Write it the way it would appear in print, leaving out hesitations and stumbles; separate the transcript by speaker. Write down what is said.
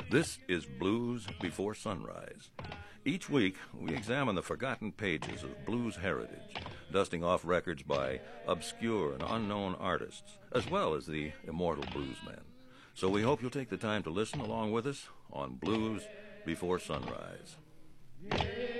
Speaker 1: This is Blues Before Sunrise. Each week, we examine the forgotten pages of blues heritage, dusting off records by obscure and unknown artists, as well as the immortal bluesmen. So we hope you'll take the time to listen along with us on Blues Before Sunrise.
Speaker 2: Yeah.